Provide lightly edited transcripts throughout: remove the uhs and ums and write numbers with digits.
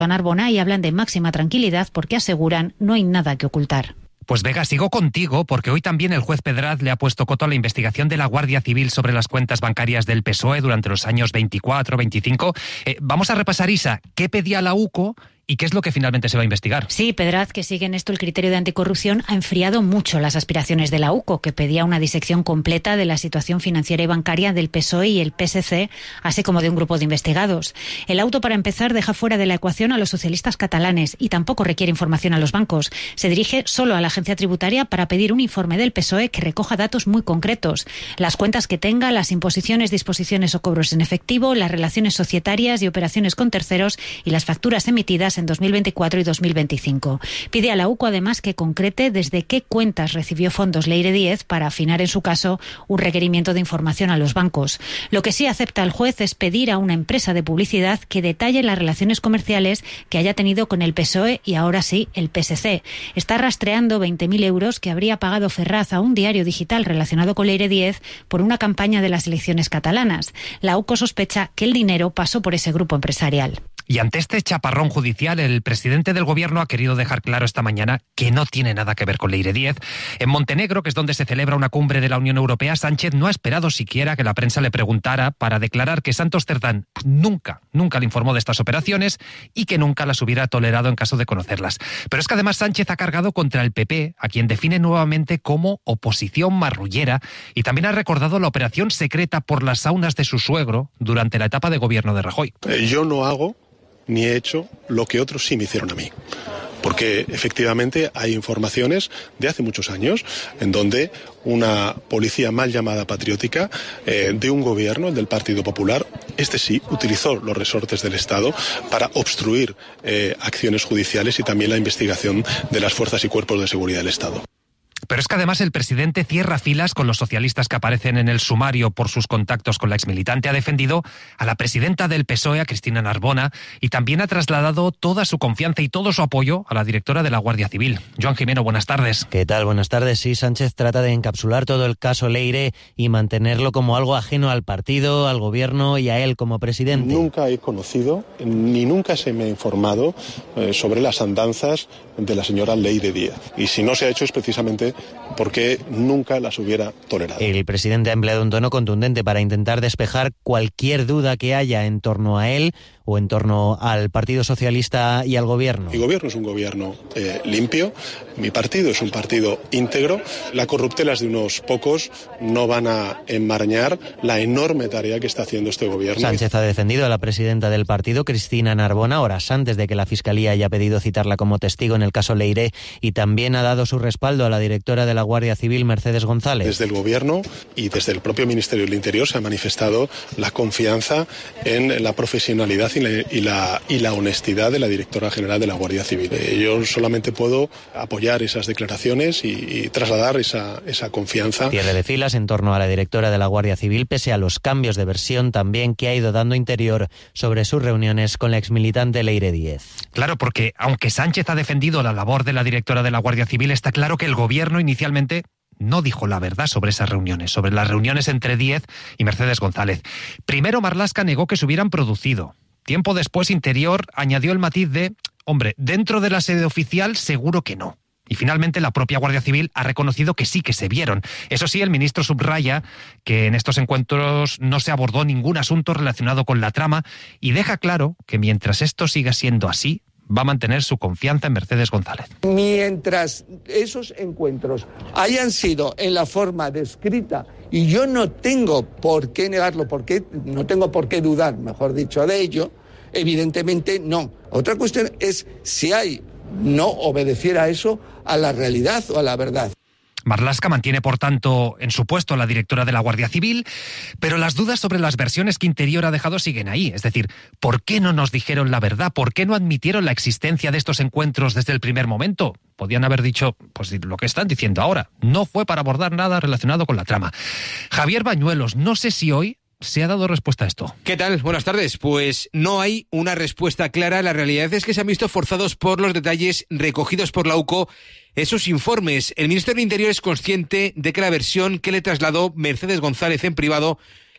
Narbona y hablan de máxima tranquilidad porque aseguran no hay nada que ocultar. Pues Vega, sigo contigo porque hoy también el juez Pedraz le ha puesto coto a la investigación de la Guardia Civil sobre las cuentas bancarias del PSOE durante los años 24, 25. Vamos a repasar, Isa, ¿qué pedía la UCO? ¿Y qué es lo que finalmente se va a investigar? Sí, Pedraz, que sigue en esto el criterio de anticorrupción, ha enfriado mucho las aspiraciones de la UCO, que pedía una disección completa de la situación financiera y bancaria del PSOE y el PSC, así como de un grupo de investigados. El auto, para empezar, deja fuera de la ecuación a los socialistas catalanes y tampoco requiere información a los bancos. Se dirige solo a la agencia tributaria para pedir un informe del PSOE que recoja datos muy concretos. Las cuentas que tenga, las imposiciones, disposiciones o cobros en efectivo, las relaciones societarias y operaciones con terceros y las facturas emitidas en 2024 y 2025. Pide a la UCO además que concrete desde qué cuentas recibió fondos Leire Díez para afinar en su caso un requerimiento de información a los bancos. Lo que sí acepta el juez es pedir a una empresa de publicidad que detalle las relaciones comerciales que haya tenido con el PSOE y ahora sí el PSC. Está rastreando 20.000 euros que habría pagado Ferraz a un diario digital relacionado con Leire Díez por una campaña de las elecciones catalanas. La UCO sospecha que el dinero pasó por ese grupo empresarial. Y ante este chaparrón judicial, el presidente del gobierno ha querido dejar claro esta mañana que no tiene nada que ver con Leire Díez. En Montenegro, que es donde se celebra una cumbre de la Unión Europea, Sánchez no ha esperado siquiera que la prensa le preguntara para declarar que Santos Cerdán nunca le informó de estas operaciones y que nunca las hubiera tolerado en caso de conocerlas. Pero es que además Sánchez ha cargado contra el PP, a quien define nuevamente como oposición marrullera, y también ha recordado la operación secreta por las saunas de su suegro durante la etapa de gobierno de Rajoy. Yo no hago ni he hecho lo que otros sí me hicieron a mí. Porque efectivamente hay informaciones de hace muchos años en donde una policía mal llamada patriótica de un gobierno, el del Partido Popular, este sí utilizó los resortes del Estado para obstruir acciones judiciales y también la investigación de las fuerzas y cuerpos de seguridad del Estado. Pero es que además el presidente cierra filas con los socialistas que aparecen en el sumario por sus contactos con la exmilitante. Ha defendido a la presidenta del PSOE, a Cristina Narbona, y también ha trasladado toda su confianza y todo su apoyo a la directora de la Guardia Civil. Joan Jimeno, buenas tardes. ¿Qué tal? Buenas tardes. Sí, Sánchez trata de encapsular todo el caso Leire y mantenerlo como algo ajeno al partido, al gobierno y a él como presidente. Nunca he conocido ni nunca se me ha informado sobre las andanzas de la señora Leire Díez. Y si no se ha hecho es precisamente porque nunca las hubiera tolerado. El presidente ha empleado un tono contundente para intentar despejar cualquier duda que haya en torno a él o en torno al Partido Socialista y al gobierno. Mi gobierno es un gobierno limpio, mi partido es un partido íntegro. Las corruptelas de unos pocos no van a enmarañar la enorme tarea que está haciendo este gobierno. Sánchez ha defendido a la presidenta del partido, Cristina Narbona, horas antes de que la Fiscalía haya pedido citarla como testigo en el caso Leire, y también ha dado su respaldo a la directora de la Guardia Civil, Mercedes González. Desde el gobierno y desde el propio Ministerio del Interior se ha manifestado la confianza en la profesionalidad y la honestidad de la directora general de la Guardia Civil. Yo solamente puedo apoyar esas declaraciones y trasladar esa confianza. Cierre de filas en torno a la directora de la Guardia Civil, pese a los cambios de versión también que ha ido dando Interior sobre sus reuniones con la exmilitante Leire Díez. Claro, porque aunque Sánchez ha defendido la labor de la directora de la Guardia Civil, está claro que el gobierno inicialmente no dijo la verdad sobre esas reuniones, sobre las reuniones entre Díez y Mercedes González. Primero Marlaska negó que se hubieran producido. Tiempo después, Interior añadió el matiz de, hombre, dentro de la sede oficial seguro que no. Y finalmente la propia Guardia Civil ha reconocido que sí que se vieron. Eso sí, el ministro subraya que en estos encuentros no se abordó ningún asunto relacionado con la trama y deja claro que mientras esto siga siendo así, va a mantener su confianza en Mercedes González. Mientras esos encuentros hayan sido en la forma descrita, y yo no tengo por qué negarlo, no tengo por qué dudar, mejor dicho, de ello, evidentemente no. Otra cuestión es si no obedeciera eso a la realidad o a la verdad. Marlaska mantiene, por tanto, en su puesto a la directora de la Guardia Civil, pero las dudas sobre las versiones que Interior ha dejado siguen ahí. Es decir, ¿por qué no nos dijeron la verdad? ¿Por qué no admitieron la existencia de estos encuentros desde el primer momento? Podían haber dicho, pues lo que están diciendo ahora. No fue para abordar nada relacionado con la trama. Javier Bañuelos, no sé si hoy se ha dado respuesta a esto. ¿Qué tal? Buenas tardes. Pues no hay una respuesta clara. La realidad es que se han visto forzados por los detalles recogidos por la UCO esos informes. El Ministerio del Interior es consciente de que la versión que le trasladó Mercedes González en privado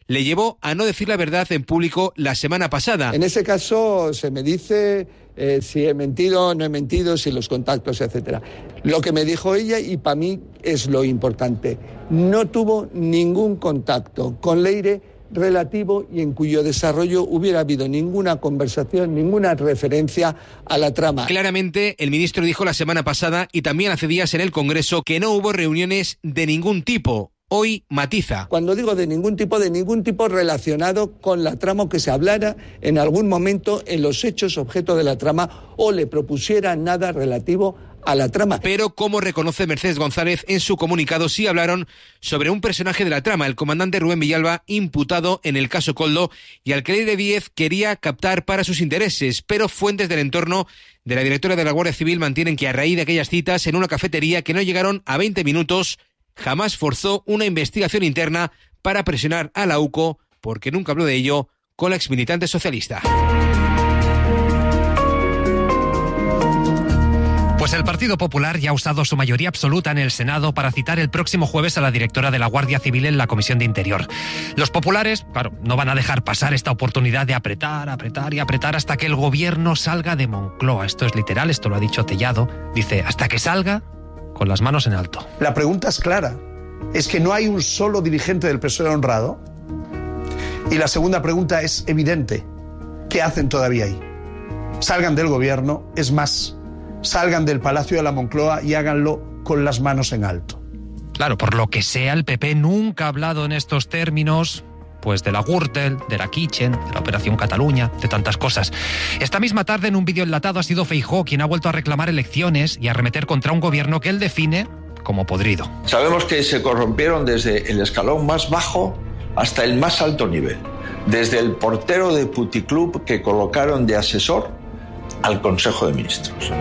le llevó a no decir la verdad en público la semana pasada. En ese caso se me dice si he mentido, no he mentido, si los contactos, etcétera. Lo que me dijo ella, y para mí es lo importante, no tuvo ningún contacto con Leire relativo y en cuyo desarrollo hubiera habido ninguna conversación, ninguna referencia a la trama. Claramente, el ministro dijo la semana pasada y también hace días en el Congreso que no hubo reuniones de ningún tipo. Hoy matiza. Cuando digo de ningún tipo relacionado con la trama, que se hablara en algún momento en los hechos objeto de la trama o le propusiera nada relativo a la trama. Pero, como reconoce Mercedes González en su comunicado, sí hablaron sobre un personaje de la trama, el comandante Rubén Villalba, imputado en el caso Koldo, y al que Leire Díez quería captar para sus intereses, pero fuentes del entorno de la directora de la Guardia Civil mantienen que a raíz de aquellas citas en una cafetería que no llegaron a 20 minutos, jamás forzó una investigación interna para presionar a la UCO, porque nunca habló de ello con la exmilitante socialista. Pues el Partido Popular ya ha usado su mayoría absoluta en el Senado para citar el próximo jueves a la directora de la Guardia Civil en la Comisión de Interior. Los populares, claro, no van a dejar pasar esta oportunidad de apretar hasta que el gobierno salga de Moncloa. Esto es literal, esto lo ha dicho Tellado. Dice, hasta que salga con las manos en alto. La pregunta es clara. Es que no hay un solo dirigente del PSOE honrado. Y la segunda pregunta es evidente. ¿Qué hacen todavía ahí? Salgan del gobierno, es más, salgan del Palacio de la Moncloa y háganlo con las manos en alto. Claro, por lo que sea, el PP nunca ha hablado en estos términos, pues de la Gürtel, de la Kitchen, de la Operación Cataluña, de tantas cosas. Esta misma tarde, en un vídeo enlatado, ha sido Feijóo quien ha vuelto a reclamar elecciones y a arremeter contra un gobierno que él define como podrido. Sabemos que se corrompieron desde el escalón más bajo hasta el más alto nivel. Desde el portero de puticlub que colocaron de asesor al Consejo de Ministros.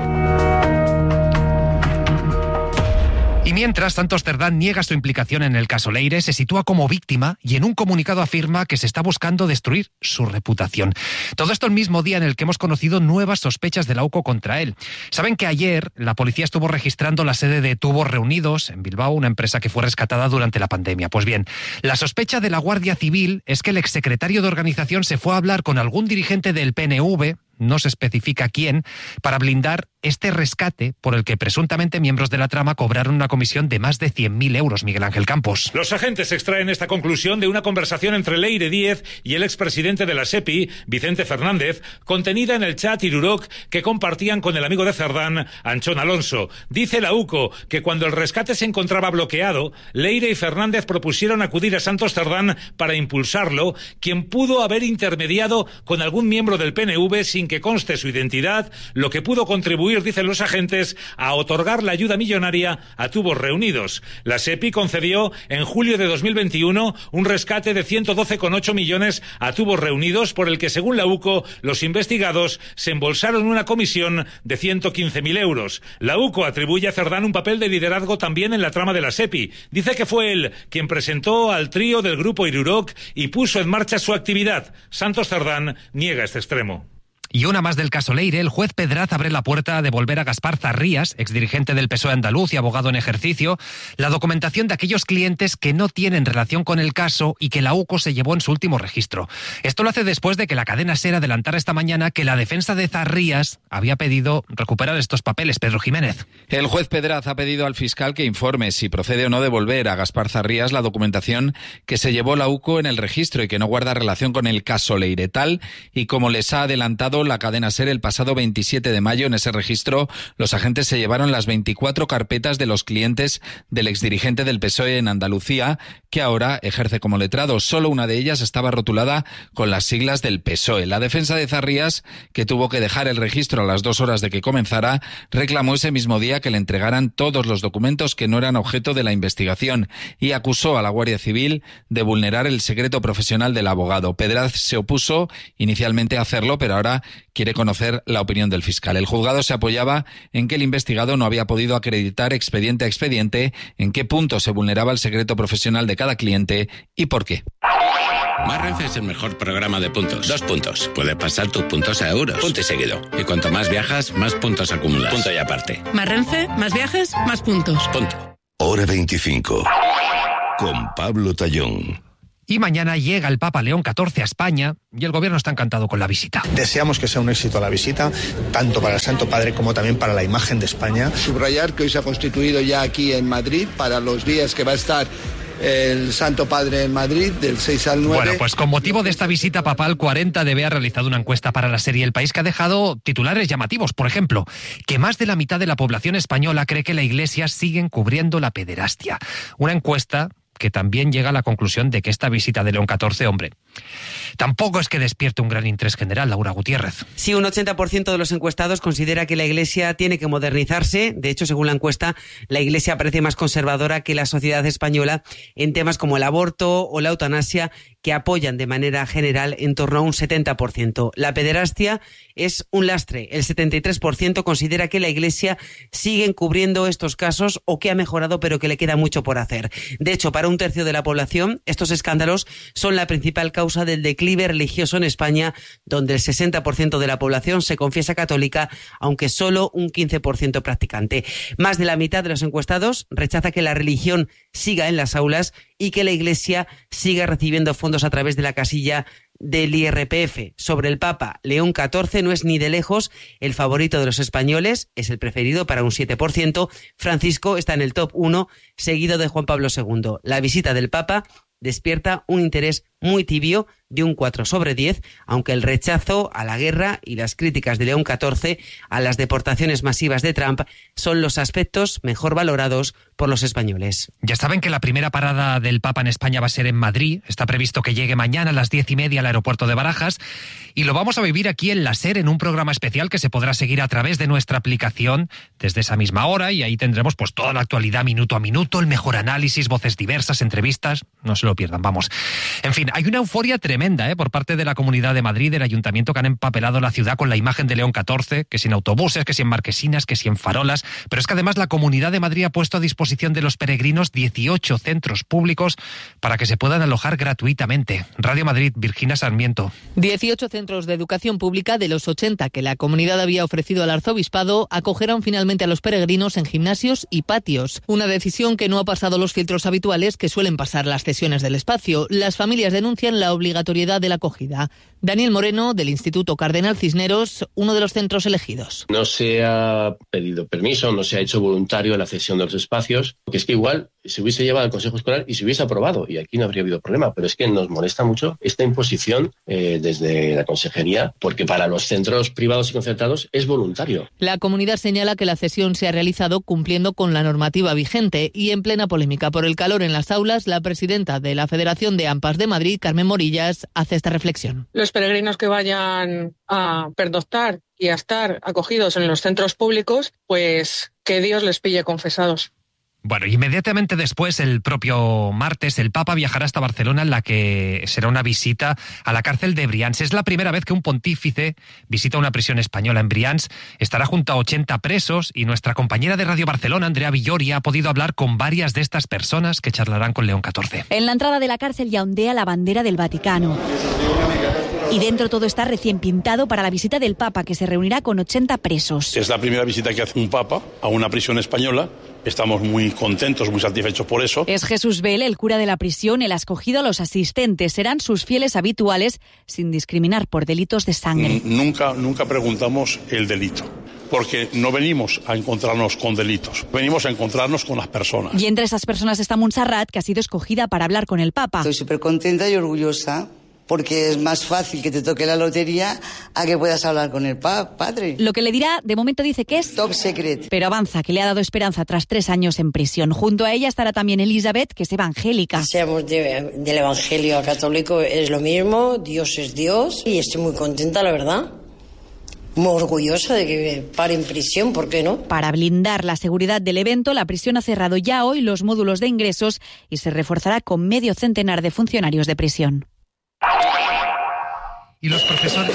Y mientras, Santos Cerdán niega su implicación en el caso Leire, se sitúa como víctima y en un comunicado afirma que se está buscando destruir su reputación. Todo esto el mismo día en el que hemos conocido nuevas sospechas de la UCO contra él. Saben que ayer la policía estuvo registrando la sede de Tubos Reunidos en Bilbao, una empresa que fue rescatada durante la pandemia. Pues bien, la sospecha de la Guardia Civil es que el exsecretario de organización se fue a hablar con algún dirigente del PNV, no se especifica quién, para blindar este rescate por el que presuntamente miembros de la trama cobraron una comisión de más de 100.000 euros, Miguel Ángel Campos. Los agentes extraen esta conclusión de una conversación entre Leire Díez y el expresidente de la SEPI, Vicente Fernández, contenida en el chat Irurok que compartían con el amigo de Cerdán, Anchón Alonso. Dice la UCO que cuando el rescate se encontraba bloqueado, Leire y Fernández propusieron acudir a Santos Cerdán para impulsarlo, quien pudo haber intermediado con algún miembro del PNV sin que conste su identidad, lo que pudo contribuir, dicen los agentes, a otorgar la ayuda millonaria a Tubos Reunidos. La SEPI concedió en julio de 2021 un rescate de 112,8 millones a Tubos Reunidos, por el que, según la UCO, los investigados se embolsaron una comisión de 115.000 euros. La UCO atribuye a Cerdán un papel de liderazgo también en la trama de la SEPI. Dice que fue él quien presentó al trío del grupo Irurok y puso en marcha su actividad. Santos Cerdán niega este extremo. Y una más del caso Leire, el juez Pedraz abre la puerta a devolver a Gaspar Zarrías, exdirigente del PSOE andaluz y abogado en ejercicio, la documentación de aquellos clientes que no tienen relación con el caso y que la UCO se llevó en su último registro. Esto lo hace después de que la cadena SER adelantara esta mañana que la defensa de Zarrías había pedido recuperar estos papeles. Pedro Jiménez. El juez Pedraz ha pedido al fiscal que informe si procede o no devolver a Gaspar Zarrías la documentación que se llevó la UCO en el registro y que no guarda relación con el caso Leire, tal y como les ha adelantado la cadena SER el pasado 27 de mayo. En ese registro, los agentes se llevaron las 24 carpetas de los clientes del exdirigente del PSOE en Andalucía, que ahora ejerce como letrado. Solo una de ellas estaba rotulada con las siglas del PSOE. La defensa de Zarrías, que tuvo que dejar el registro a las 2 horas de que comenzara, reclamó ese mismo día que le entregaran todos los documentos que no eran objeto de la investigación y acusó a la Guardia Civil de vulnerar el secreto profesional del abogado. Pedraz se opuso inicialmente a hacerlo, pero ahora quiere conocer la opinión del fiscal. El juzgado se apoyaba en que el investigado no había podido acreditar expediente a expediente en qué punto se vulneraba el secreto profesional de cada cliente y por qué. Más Renfe es el mejor programa de puntos. 2 puntos. Puedes pasar tus puntos a euros. Punto y seguido. Y cuanto más viajas, más puntos acumulas. Punto y aparte. Más Renfe, más viajes, más puntos. Punto. Hora 25. Con Pablo Tallón. Y mañana llega el Papa León XIV a España y el gobierno está encantado con la visita. Deseamos que sea un éxito la visita, tanto para el Santo Padre como también para la imagen de España. Subrayar que hoy se ha constituido ya aquí en Madrid para los días que va a estar el Santo Padre en Madrid, del 6 al 9. Bueno, pues con motivo de esta visita papal, 40dB ha realizado una encuesta para la serie El País que ha dejado titulares llamativos. Por ejemplo, que más de la mitad de la población española cree que la Iglesia sigue encubriendo la pederastia. Una encuesta que también llega a la conclusión de que esta visita de León XIV, hombre, tampoco es que despierte un gran interés general, Laura Gutiérrez. Sí, un 80% de los encuestados considera que la Iglesia tiene que modernizarse. De hecho, según la encuesta, la Iglesia parece más conservadora que la sociedad española en temas como el aborto o la eutanasia, que apoyan de manera general en torno a un 70%. La pederastia es un lastre. El 73% considera que la Iglesia sigue encubriendo estos casos o que ha mejorado, pero que le queda mucho por hacer. De hecho, para un tercio de la población, estos escándalos son la principal causa del declive religioso en España, donde el 60% de la población se confiesa católica, aunque solo un 15% practicante. Más de la mitad de los encuestados rechaza que la religión siga en las aulas y que la Iglesia siga recibiendo fondos a través de la casilla del IRPF. Sobre el Papa, León XIV no es ni de lejos el favorito de los españoles, es el preferido para un 7%. Francisco está en el top 1, seguido de Juan Pablo II. La visita del Papa despierta un interés muy tibio de un 4 sobre 10, aunque el rechazo a la guerra y las críticas de León XIV a las deportaciones masivas de Trump son los aspectos mejor valorados por los españoles. Ya saben que la primera parada del Papa en España va a ser en Madrid. Está previsto que llegue mañana a las 10:30 al aeropuerto de Barajas y lo vamos a vivir aquí en la SER en un programa especial que se podrá seguir a través de nuestra aplicación desde esa misma hora, y ahí tendremos pues toda la actualidad minuto a minuto, el mejor análisis, voces diversas, entrevistas. No se lo pierdan, vamos. En fin, hay una euforia tremenda por parte de la Comunidad de Madrid, del Ayuntamiento, que han empapelado la ciudad con la imagen de León XIV, que si en autobuses, que si en marquesinas, que si en farolas. Pero es que además la Comunidad de Madrid ha puesto a disposición de los peregrinos 18 centros públicos para que se puedan alojar gratuitamente. Radio Madrid, Virginia Sarmiento. 18 centros de educación pública de los 80 que la comunidad había ofrecido al arzobispado acogerán finalmente a los peregrinos en gimnasios y patios. Una decisión que no ha pasado los filtros habituales que suelen pasar las cesiones del espacio. Las familias denuncian la obligatoriedad de la acogida. Daniel Moreno, del Instituto Cardenal Cisneros, uno de los centros elegidos. No se ha pedido permiso, no se ha hecho voluntario la cesión de los espacios, porque es que igual se hubiese llevado al Consejo Escolar y se hubiese aprobado, y aquí no habría habido problema, pero es que nos molesta mucho esta imposición desde la Consejería, porque para los centros privados y concertados es voluntario. La comunidad señala que la cesión se ha realizado cumpliendo con la normativa vigente, y en plena polémica por el calor en las aulas, la presidenta de la Federación de AMPAs de Madrid, Carmen Morillas, hace esta reflexión. Los peregrinos que vayan a pernoctar y a estar acogidos en los centros públicos, pues que Dios les pille confesados. Bueno, inmediatamente después, el propio martes, el Papa viajará hasta Barcelona, en la que será una visita a la cárcel de Brians. Es la primera vez que un pontífice visita una prisión española. En Brians estará junto a 80 presos, y nuestra compañera de Radio Barcelona, Andrea Villoria, ha podido hablar con varias de estas personas que charlarán con León XIV. En la entrada de la cárcel ya ondea la bandera del Vaticano. Y dentro todo está recién pintado para la visita del Papa, que se reunirá con 80 presos. Es la primera visita que hace un Papa a una prisión española. Estamos muy contentos, muy satisfechos por eso. Es Jesús Bel, el cura de la prisión, el escogido a los asistentes. Serán sus fieles habituales, sin discriminar por delitos de sangre. Nunca preguntamos el delito, porque no venimos a encontrarnos con delitos, venimos a encontrarnos con las personas. Y entre esas personas está Montserrat, que ha sido escogida para hablar con el Papa. Estoy súper contenta y orgullosa, porque es más fácil que te toque la lotería a que puedas hablar con el padre. Lo que le dirá, de momento dice que es top secret. Pero avanza, que le ha dado esperanza tras 3 años en prisión. Junto a ella estará también Elizabeth, que es evangélica. Seamos del evangelio a católico, es lo mismo, Dios es Dios, y estoy muy contenta, la verdad. Muy orgullosa de que pare en prisión, ¿por qué no? Para blindar la seguridad del evento, la prisión ha cerrado ya hoy los módulos de ingresos y se reforzará con medio centenar de funcionarios de prisión. Y los profesores...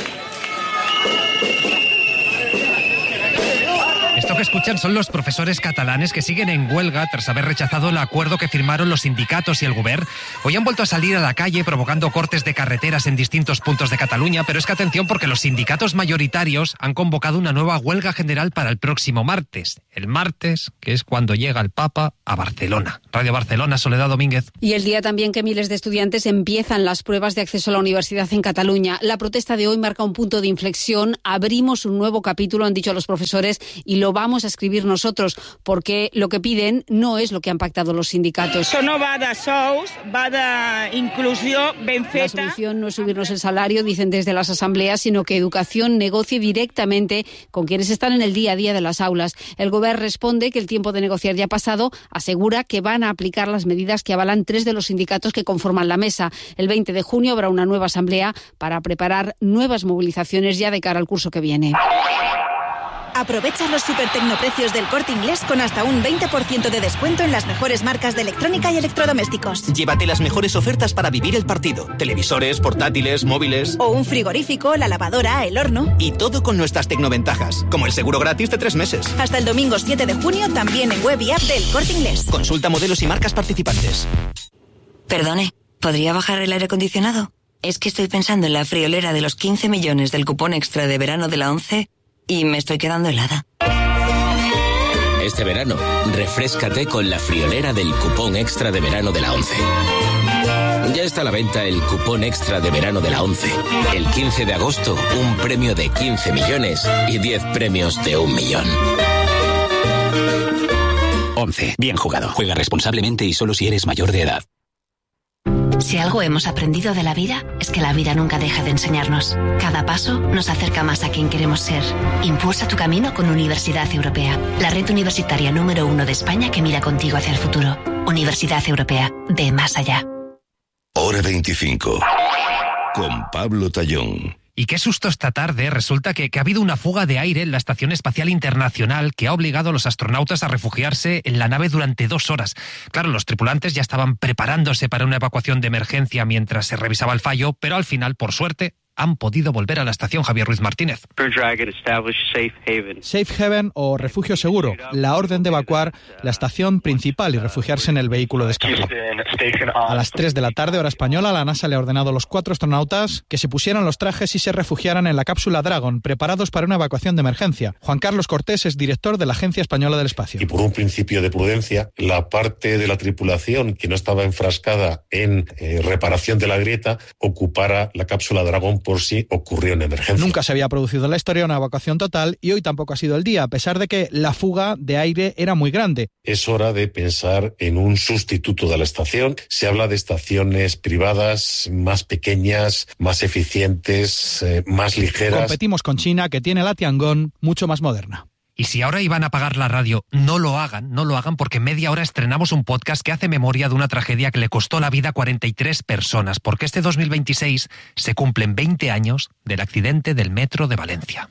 Esto que escuchan son los profesores catalanes que siguen en huelga tras haber rechazado el acuerdo que firmaron los sindicatos y el Govern. Hoy han vuelto a salir a la calle provocando cortes de carreteras en distintos puntos de Cataluña, pero es que atención, porque los sindicatos mayoritarios han convocado una nueva huelga general para el próximo martes. el martes, que es cuando llega el Papa a Barcelona. Radio Barcelona, Soledad Domínguez. Y el día también que miles de estudiantes empiezan las pruebas de acceso a la universidad en Cataluña. La protesta de hoy marca un punto de inflexión. Abrimos un nuevo capítulo, han dicho los profesores, y lo vamos a escribir nosotros, porque lo que piden no es lo que han pactado los sindicatos. Això no va de sous, va de inclusió ben feta. La solución no es subirnos el salario, dicen desde las asambleas, sino que educación negocie directamente con quienes están en el día a día de las aulas. El Gobierno responde que el tiempo de negociar ya ha pasado, asegura que van a aplicar las medidas que avalan 3 de los sindicatos que conforman la mesa. El 20 de junio habrá una nueva asamblea para preparar nuevas movilizaciones ya de cara al curso que viene. Aprovecha los supertecnoprecios del Corte Inglés con hasta un 20% de descuento en las mejores marcas de electrónica y electrodomésticos. Llévate las mejores ofertas para vivir el partido. Televisores, portátiles, móviles... O un frigorífico, la lavadora, el horno... Y todo con nuestras tecnoventajas, como el seguro gratis de 3 meses. Hasta el domingo 7 de junio, también en web y app del Corte Inglés. Consulta modelos y marcas participantes. Perdone, ¿podría bajar el aire acondicionado? Es que estoy pensando en la friolera de los 15 millones del cupón extra de verano de la ONCE... y me estoy quedando helada. Este verano, refréscate con la friolera del cupón extra de verano de la ONCE. Ya está a la venta el cupón extra de verano de la ONCE. El 15 de agosto, un premio de 15 millones y 10 premios de 1 millón. ONCE. Bien jugado. Juega responsablemente y solo si eres mayor de edad. Si algo hemos aprendido de la vida, es que la vida nunca deja de enseñarnos. Cada paso nos acerca más a quien queremos ser. Impulsa tu camino con Universidad Europea, la red universitaria número 1 de España que mira contigo hacia el futuro. Universidad Europea, ve más allá. Hora 25, con Pablo Tallón. Y qué susto esta tarde. Resulta que ha habido una fuga de aire en la Estación Espacial Internacional que ha obligado a los astronautas a refugiarse en la nave durante 2 horas. Claro, los tripulantes ya estaban preparándose para una evacuación de emergencia mientras se revisaba el fallo, pero al final, por suerte, han podido volver a la estación. Javier Ruiz Martínez. Safe Haven o refugio seguro, la orden de evacuar la estación principal y refugiarse en el vehículo de escape. A las 3 de la tarde, hora española, la NASA le ha ordenado a los 4 astronautas que se pusieran los trajes y se refugiaran en la cápsula Dragon, preparados para una evacuación de emergencia. Juan Carlos Cortés es director de la Agencia Española del Espacio. Y por un principio de prudencia, la parte de la tripulación que no estaba enfrascada en reparación de la grieta ocupara la cápsula Dragon por si ocurrió una emergencia. Nunca se había producido en la historia una evacuación total y hoy tampoco ha sido el día, a pesar de que la fuga de aire era muy grande. Es hora de pensar en un sustituto de la estación. Se habla de estaciones privadas más pequeñas, más eficientes, más ligeras. Competimos con China, que tiene la Tiangong mucho más moderna. Y si ahora iban a apagar la radio, no lo hagan, porque en media hora estrenamos un podcast que hace memoria de una tragedia que le costó la vida a 43 personas, porque este 2026 se cumplen 20 años del accidente del metro de Valencia.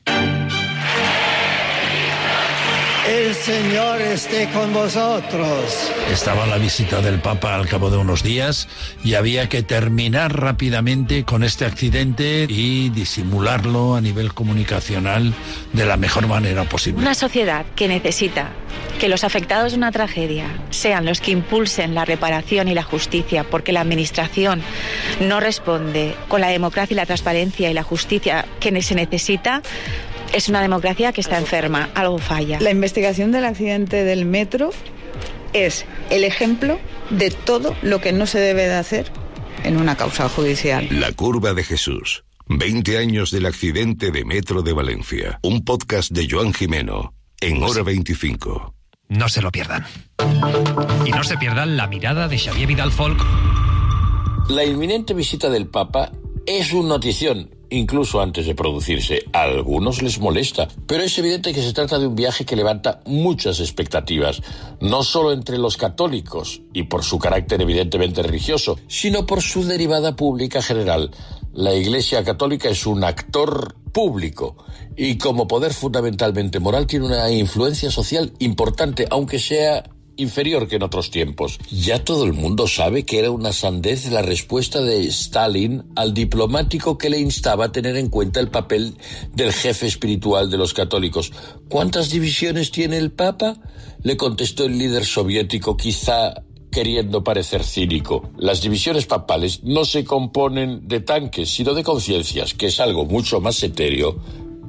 El Señor esté con vosotros. Estaba la visita del Papa al cabo de unos días y había que terminar rápidamente con este accidente y disimularlo a nivel comunicacional de la mejor manera posible. Una sociedad que necesita que los afectados de una tragedia sean los que impulsen la reparación y la justicia, porque la administración no responde con la democracia y la transparencia y la justicia que se necesita. Es una democracia que está enferma, algo falla. La investigación del accidente del metro es el ejemplo de todo lo que no se debe de hacer en una causa judicial. La curva de Jesús. 20 años del accidente de metro de Valencia. Un podcast de Joan Jimeno en Hora 25. No se lo pierdan. Y no se pierdan la mirada de Xavier Vidal Folk. La inminente visita del Papa es una notición. Incluso antes de producirse, a algunos les molesta, pero es evidente que se trata de un viaje que levanta muchas expectativas, no solo entre los católicos y por su carácter evidentemente religioso, sino por su derivada pública general. La Iglesia Católica es un actor público y como poder fundamentalmente moral tiene una influencia social importante, aunque sea inferior que en otros tiempos. Ya todo el mundo sabe que era una sandez la respuesta de Stalin al diplomático que le instaba a tener en cuenta el papel del jefe espiritual de los católicos. ¿Cuántas divisiones tiene el Papa?, le contestó el líder soviético, quizá queriendo parecer cínico. Las divisiones papales no se componen de tanques, sino de conciencias, que es algo mucho más etéreo,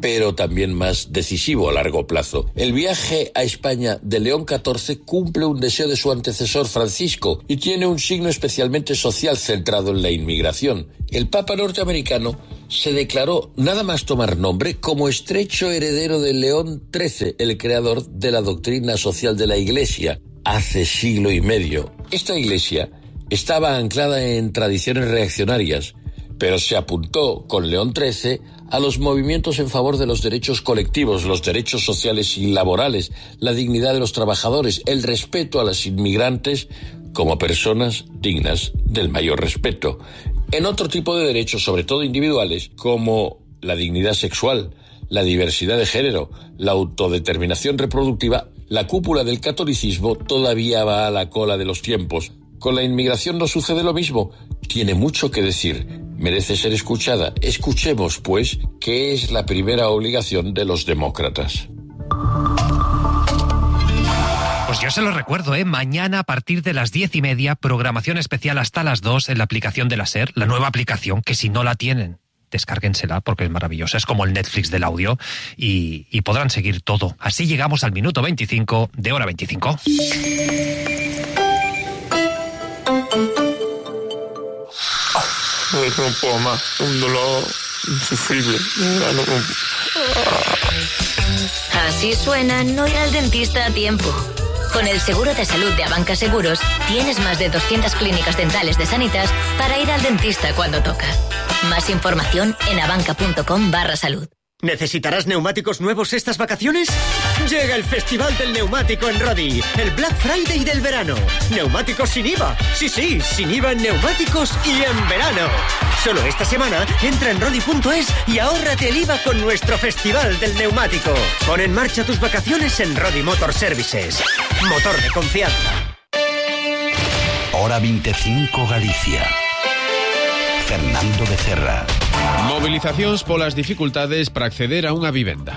pero también más decisivo a largo plazo. El viaje a España de León XIV cumple un deseo de su antecesor Francisco y tiene un signo especialmente social centrado en la inmigración. El Papa norteamericano se declaró, nada más tomar nombre, como estrecho heredero de León XIII, el creador de la doctrina social de la Iglesia, hace siglo y medio. Esta Iglesia estaba anclada en tradiciones reaccionarias, pero se apuntó con León XIII a los movimientos en favor de los derechos colectivos, los derechos sociales y laborales, la dignidad de los trabajadores, el respeto a los inmigrantes como personas dignas del mayor respeto. En otro tipo de derechos, sobre todo individuales, como la dignidad sexual, la diversidad de género, la autodeterminación reproductiva, la cúpula del catolicismo todavía va a la cola de los tiempos. Con la inmigración no sucede lo mismo. Tiene mucho que decir, merece ser escuchada. Escuchemos, pues, qué es la primera obligación de los demócratas. Pues yo se lo recuerdo, mañana a partir de las 10:30, programación especial hasta las 2 en la aplicación de la SER, la nueva aplicación, que si no la tienen, descárguensela porque es maravillosa, es como el Netflix del audio y podrán seguir todo. Así llegamos al minuto 25 de Hora 25. No puedo más, un dolor insufrible. Así suena no ir al dentista a tiempo. Con el seguro de salud de Abanca Seguros, tienes más de 200 clínicas dentales de Sanitas para ir al dentista cuando toca. Más información en abanca.com/salud. ¿Necesitarás neumáticos nuevos estas vacaciones? Llega el Festival del Neumático en Rodi, el Black Friday del verano. Neumáticos sin IVA. Sí, sin IVA en neumáticos y en verano. Solo esta semana entra en rodi.es y ahórrate el IVA con nuestro Festival del Neumático. Pon en marcha tus vacaciones en Rodi Motor Services. Motor de confianza. Hora 25 Galicia. Fernando Becerra. Movilizacións polas dificultades para acceder a unha vivenda.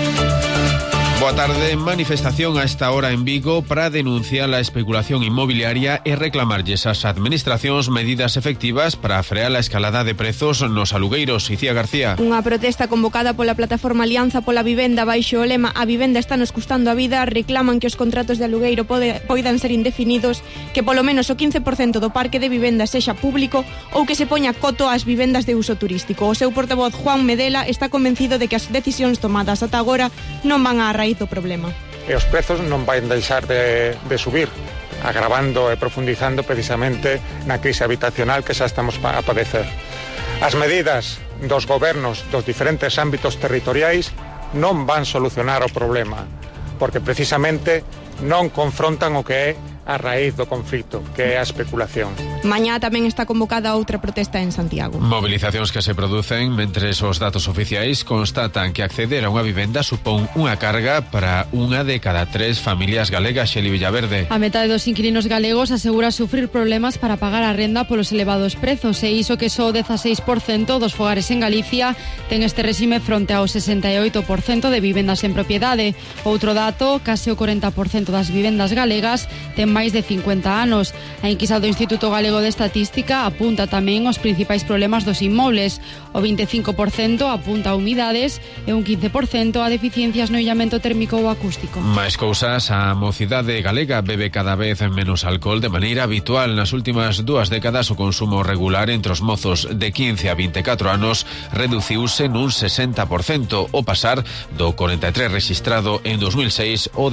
Boa tarde, manifestación a esta hora en Vigo para denunciar a especulación inmobiliaria e reclamarlles ás administracións medidas efectivas para frear a escalada de prezos nos alugueiros. Icía García. Unha protesta convocada pola plataforma Alianza pola Vivenda baixo o lema "A vivenda está nos custando a vida", reclaman que os contratos de alugueiro poidan ser indefinidos, que polo menos o 15% do parque de vivendas sexa público ou que se poña coto ás vivendas de uso turístico. O seu portavoz Juan Medela está convencido de que as decisións tomadas ata agora non van á raíz do problema. E os prezos non van deixar de subir, agravando e profundizando precisamente na crise habitacional que xa estamos a padecer. As medidas dos gobernos dos diferentes ámbitos territoriais non van solucionar o problema, porque precisamente non confrontan o que é a raíz do conflito, que é a especulación. Mañá tamén está convocada outra protesta en Santiago. Movilizacións que se producen mentres os datos oficiais constatan que acceder a unha vivenda supón unha carga para unha de cada 3 familias galegas. Xeli Villaverde. A metade dos inquilinos galegos asegura sufrir problemas para pagar a renda polos elevados prezos, e iso que só o 16% dos fogares en Galicia ten este réxime fronte ao 68% de vivendas en propiedade. Outro dato, case o 40% das vivendas galegas ten máis de 50 anos. A enquisa do Instituto Galego de Estatística apunta tamén os principais problemas dos inmobles. O 25% apunta a humidades e un 15% a deficiencias no illamento térmico ou acústico. Máis cousas, a mocidade galega bebe cada vez menos alcohol de maneira habitual. Nas últimas 2 décadas o consumo regular entre os mozos de 15 a 24 anos reduciuse nun 60%, o pasar do 43 rexistrado en 2006 ao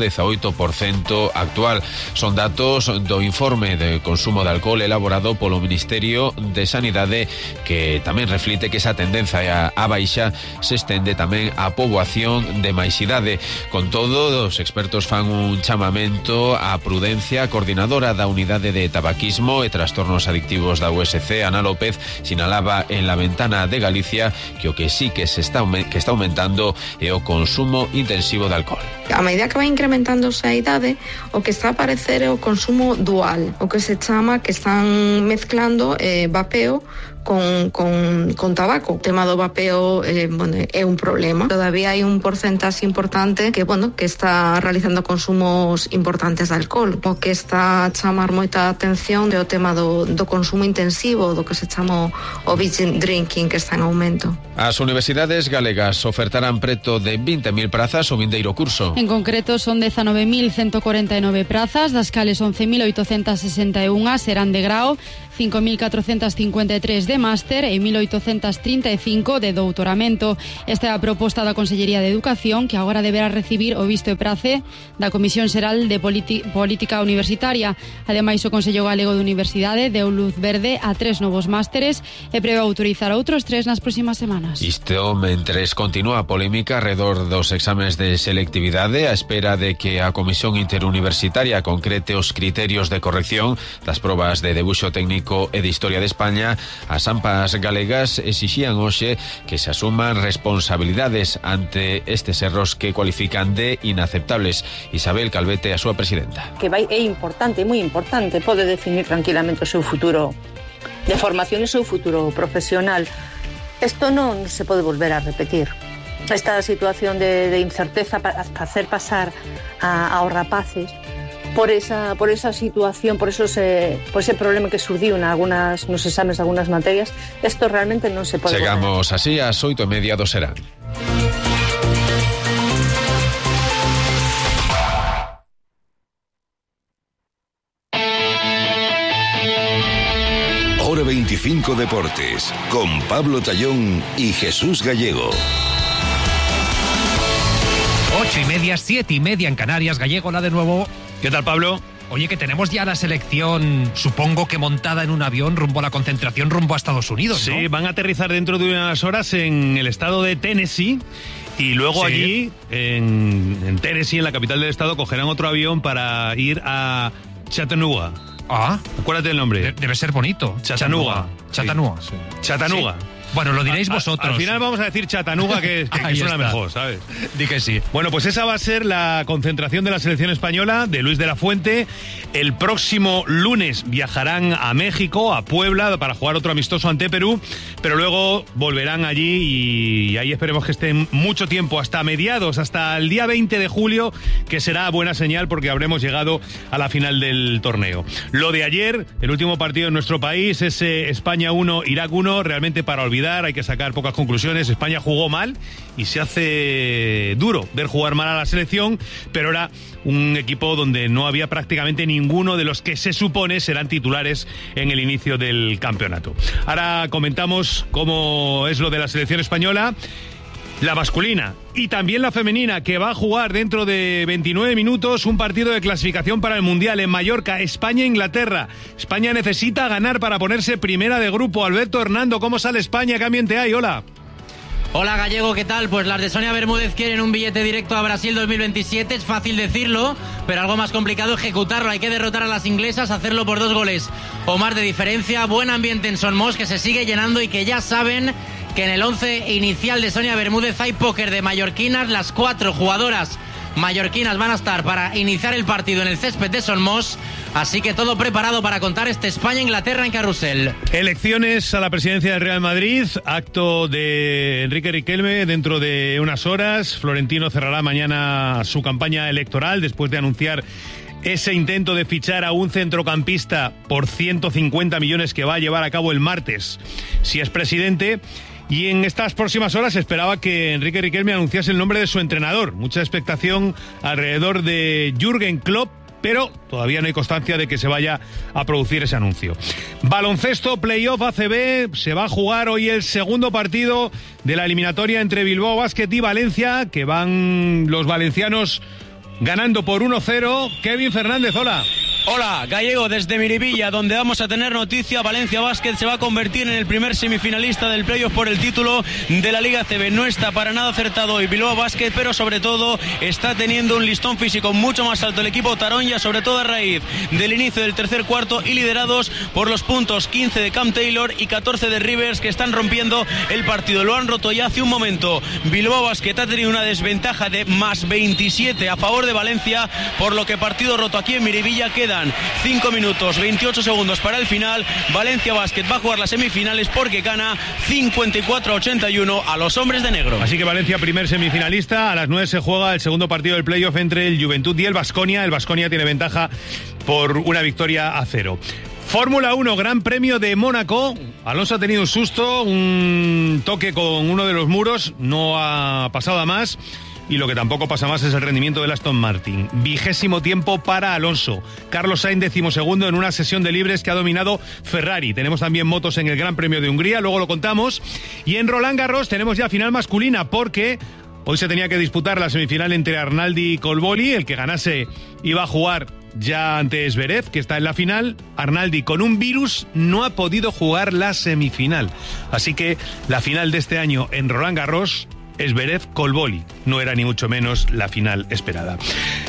18% actual. Son datos do informe de consumo de alcohol elaborado polo Ministerio de Sanidade, que tamén reflite que esa tendencia á baixa se estende tamén á poboación de máis idade. Con todo, os expertos fan un chamamento á prudencia. A coordinadora da Unidade de Tabaquismo e Trastornos Adictivos da USC, Ana López, sinalaba en La Ventana de Galicia que o que sí que está aumentando é o consumo intensivo de alcohol. A medida que vai incrementándose a idade, o que está a aparecer é o consumo dual, o que se chama que están mezclando vapeo con tabaco. O tema do vapeo é un problema. Todavía hai un porcentaxe importante que está realizando consumos importantes de alcohol. O que está a chamar moita atención é o tema do consumo intensivo, do que se chama o binge drinking, que está en aumento. As universidades galegas ofertarán preto de 20.000 prazas o vindeiro curso. En concreto son 19.149 prazas, das cales 11.861 serán de grao, 5.453 de máster e 1.835 de doutoramento. Esta é a proposta da Consellería de Educación, que agora deberá recibir o visto e prace da Comisión Xeral de Política Universitaria. Ademais, o Consello Galego de Universidade deu luz verde a 3 novos másteres e prevé autorizar outros 3 nas próximas semanas. Isto mentres continúa a polémica alrededor dos exames de selectividade a espera de que a Comisión Interuniversitaria concrete os criterios de corrección das probas de debuxo técnico e de Historia de España. As AMPAs galegas exixían hoxe que se asuman responsabilidades ante estes erros que cualifican de inaceptables. Isabel Calvete, a súa presidenta. Que é importante, moi importante, pode definir tranquilamente o seu futuro de formación e o seu futuro profesional. Isto non se pode volver a repetir. Esta situación de incerteza para hacer pasar aos rapaces por esa situación, por ese problema que surdiu nos exames de algunas materias, isto realmente non se pode. Chegamos así ás 8:30 do serán. Hora 25 Deportes, con Pablo Tallón y Jesús Gallego. 8:30, 7:30 en Canarias. Gallego, la de nuevo. ¿Qué tal, Pablo? Oye, que tenemos ya la selección, supongo que montada en un avión rumbo a la concentración, rumbo a Estados Unidos, ¿no? Sí, van a aterrizar dentro de unas horas en el estado de Tennessee y luego allí, en Tennessee, en la capital del estado, cogerán otro avión para ir a Chattanooga. Ah, acuérdate del nombre. Debe ser bonito. Chattanooga. Chattanooga. Sí. Chattanooga. Sí. Bueno, lo diréis vosotros. Al final vamos a decir Chattanooga, que suena mejor, ¿sabes? Di que sí. Bueno, pues esa va a ser la concentración de la selección española de Luis de la Fuente. El próximo lunes viajarán a México, a Puebla, para jugar otro amistoso ante Perú, pero luego volverán allí y ahí esperemos que estén mucho tiempo, hasta mediados, hasta el día 20 de julio, que será buena señal porque habremos llegado a la final del torneo. Lo de ayer, el último partido en nuestro país, ese España 1, Irak 1, realmente para olvidar. Hay que sacar pocas conclusiones. España jugó mal y se hace duro ver jugar mal a la selección, pero era un equipo donde no había prácticamente ninguno de los que se supone serán titulares en el inicio del campeonato. Ahora comentamos cómo es lo de la selección española, la masculina y también la femenina, que va a jugar dentro de 29 minutos un partido de clasificación para el Mundial en Mallorca, España-Inglaterra. España necesita ganar para ponerse primera de grupo. Alberto Hernando, ¿cómo sale España? ¿Qué ambiente hay? Hola. Hola, Gallego, ¿qué tal? Pues las de Sonia Bermúdez quieren un billete directo a Brasil 2027. Es fácil decirlo, pero algo más complicado ejecutarlo. Hay que derrotar a las inglesas, hacerlo por 2 goles o más de diferencia. Buen ambiente en Son Mos, que se sigue llenando y que ya saben que en el 11 inicial de Sonia Bermúdez hay póker de mallorquinas. Las 4 jugadoras mallorquinas van a estar para iniciar el partido en el césped de Son Mos, así que todo preparado para contar este España-Inglaterra en carrusel. Elecciones a la presidencia del Real Madrid, acto de Enrique Riquelme dentro de unas horas. Florentino cerrará mañana su campaña electoral después de anunciar ese intento de fichar a un centrocampista por 150 millones que va a llevar a cabo el martes si es presidente. Y en estas próximas horas se esperaba que Enrique Riquelme anunciase el nombre de su entrenador. Mucha expectación alrededor de Jürgen Klopp, pero todavía no hay constancia de que se vaya a producir ese anuncio. Baloncesto, playoff ACB, se va a jugar hoy el segundo partido de la eliminatoria entre Bilbao Basket y Valencia, que van los valencianos ganando por 1-0. Kevin Fernández, hola. Hola, Gallego, desde Miribilla, donde vamos a tener noticia. Valencia Basket se va a convertir en el primer semifinalista del playoff por el título de la Liga ACB. No está para nada acertado hoy Bilbao Basket, pero sobre todo está teniendo un listón físico mucho más alto el equipo Taronja, sobre todo a raíz del inicio del tercer cuarto y liderados por los puntos 15 de Cam Taylor y 14 de Rivers, que están rompiendo el partido. Lo han roto ya hace un momento. Bilbao Basket ha tenido una desventaja de más 27 a favor de Valencia, por lo que partido roto aquí en Miribilla. Queda Quedan 5 minutos, 28 segundos para el final. Valencia Basket va a jugar las semifinales porque gana 54-81 a los hombres de negro. Así que Valencia, primer semifinalista. A las 9 se juega el segundo partido del playoff entre el Juventud y el Baskonia. El Baskonia tiene ventaja por una victoria a 0. Fórmula 1, Gran Premio de Mónaco. Alonso ha tenido un susto, un toque con uno de los muros, no ha pasado a más. Y lo que tampoco pasa más es el rendimiento del Aston Martin. 20º tiempo para Alonso. Carlos Sainz 12º en una sesión de libres que ha dominado Ferrari. Tenemos también motos en el Gran Premio de Hungría, luego lo contamos. Y en Roland Garros tenemos ya final masculina porque hoy se tenía que disputar la semifinal entre Arnaldi y Colboli. El que ganase iba a jugar ya ante Zverev, que está en la final. Arnaldi, con un virus, no ha podido jugar la semifinal. Así que la final de este año en Roland Garros, Zverev-Colboli. No era ni mucho menos la final esperada.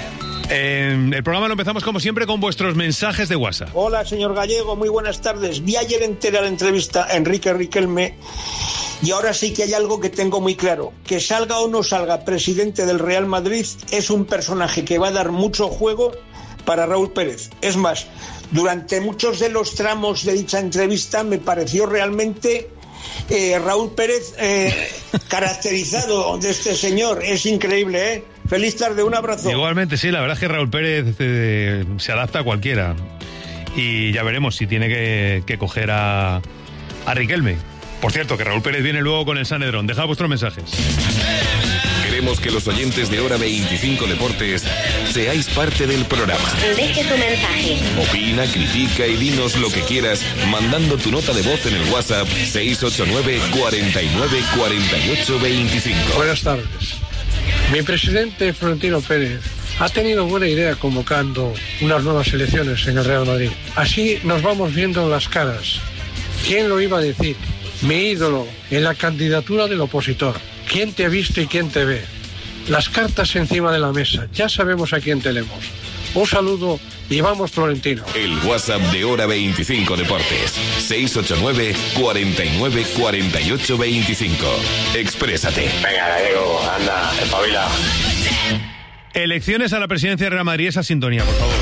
El programa lo empezamos como siempre con vuestros mensajes de WhatsApp. Hola, señor Gallego, muy buenas tardes. Vi ayer entera la entrevista a Enrique Riquelme y ahora sí que hay algo que tengo muy claro. Que salga o no salga presidente del Real Madrid, es un personaje que va a dar mucho juego para Raúl Pérez. Es más, durante muchos de los tramos de dicha entrevista me pareció realmente Raúl Pérez caracterizado de este señor. Es increíble, ¿eh? Feliz tarde, un abrazo. Igualmente, sí, la verdad es que Raúl Pérez se adapta a cualquiera. Y ya veremos si tiene que coger a Riquelme. Por cierto, que Raúl Pérez viene luego con el Sanedrón. Dejad vuestros mensajes. Queremos que los oyentes de Hora 25 Deportes seáis parte del programa. Deje tu mensaje. Opina, critica y dinos lo que quieras mandando tu nota de voz en el WhatsApp 689 49 48 25. Buenas tardes. Mi presidente Florentino Pérez ha tenido buena idea convocando unas nuevas elecciones en el Real Madrid. Así nos vamos viendo en las caras. ¿Quién lo iba a decir? Mi ídolo en la candidatura del opositor. ¿Quién te ha visto y quién te ve? Las cartas encima de la mesa. Ya sabemos a quién tenemos. Un saludo y vamos, Florentino. El WhatsApp de Hora 25 Deportes. 689 49 48 25. Exprésate. Venga, Gallego, anda, espabila. Elecciones a la presidencia de Real Madrid. Esa sintonía, por favor.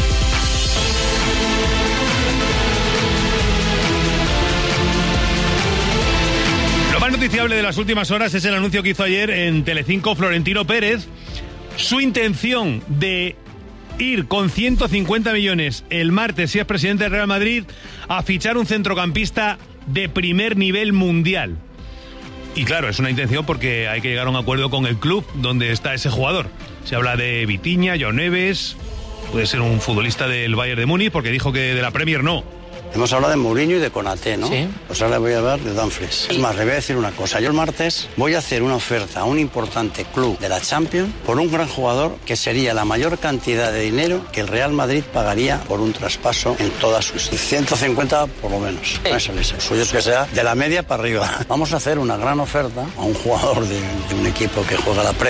Lo más noticiable de las últimas horas es el anuncio que hizo ayer en Telecinco Florentino Pérez. Su intención de ir con 150 millones el martes, si es presidente del Real Madrid, a fichar un centrocampista de primer nivel mundial. Y claro, es una intención porque hay que llegar a un acuerdo con el club donde está ese jugador. Se habla de Vitinha, Joao Neves, puede ser un futbolista del Bayern de Múnich, porque dijo que de la Premier no. Hemos hablado de Mourinho y de Konaté, ¿no? Sí. Pues ahora voy a hablar de Dumfries. Es más, le voy a decir una cosa. Yo el martes voy a hacer una oferta a un importante club de la Champions por un gran jugador que sería la mayor cantidad de dinero que el Real Madrid pagaría por un traspaso en todas sus 150 por lo menos. No es el suyo, es que sea de la media para arriba. Vamos a hacer una gran oferta a un jugador de un equipo que juega la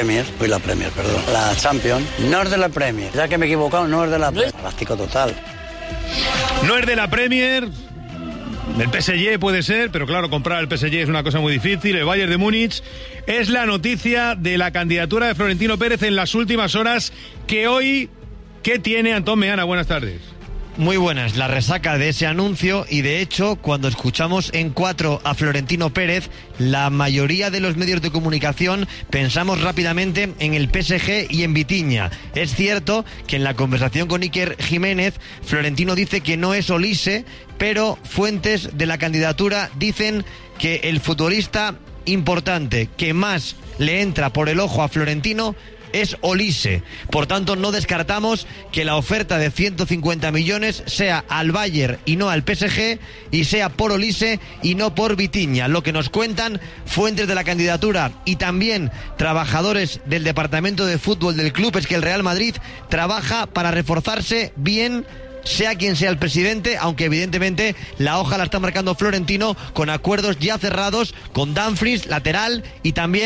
la Champions. No es de la Premier. Ya que me he equivocado, no es de la Premier. Práctico total. No es de la Premier, del PSG puede ser, pero claro, comprar el PSG es una cosa muy difícil. El Bayern de Múnich es la noticia de la candidatura de Florentino Pérez en las últimas horas, que hoy, ¿qué tiene Antón Meana? Buenas tardes. Muy buenas, la resaca de ese anuncio, y de hecho, cuando escuchamos en 4 a Florentino Pérez, la mayoría de los medios de comunicación pensamos rápidamente en el PSG y en Vitinha. Es cierto que en la conversación con Iker Jiménez, Florentino dice que no es Olise, pero fuentes de la candidatura dicen que el futbolista importante que más le entra por el ojo a Florentino es Olise. Por tanto, no descartamos que la oferta de 150 millones sea al Bayern y no al PSG, y sea por Olise y no por Vitinha. Lo que nos cuentan fuentes de la candidatura y también trabajadores del departamento de fútbol del club es que el Real Madrid trabaja para reforzarse bien, sea quien sea el presidente, aunque evidentemente la hoja la está marcando Florentino con acuerdos ya cerrados con Dumfries, lateral, y también